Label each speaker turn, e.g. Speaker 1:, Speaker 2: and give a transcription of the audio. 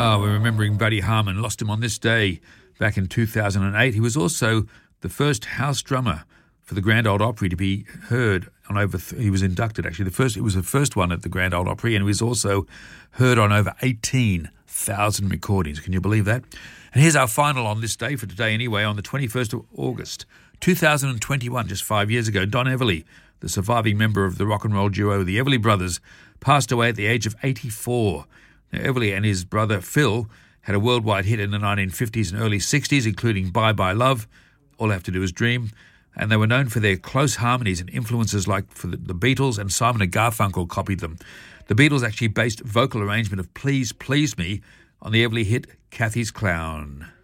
Speaker 1: Oh, we're remembering Buddy Harman. Lost him on this day back in 2008. He was also the first house drummer for the Grand Ole Opry to be heard on over. He was inducted actually. It was the first one at the Grand Ole Opry, and he was also heard on over 18,000 recordings. Can you believe that? And here's our final on this day for today anyway. On the 21st of August, 2021, just 5 years ago, Don Everly, the surviving member of the rock and roll duo the Everly Brothers, passed away at the age of 84. Now, Everly and his brother Phil had a worldwide hit in the 1950s and early 60s, including Bye Bye Love, All I Have to Do Is Dream, and they were known for their close harmonies and influences like for the Beatles, and Simon and Garfunkel copied them. The Beatles actually based vocal arrangement of Please Please Me on the Everly hit Kathy's Clown.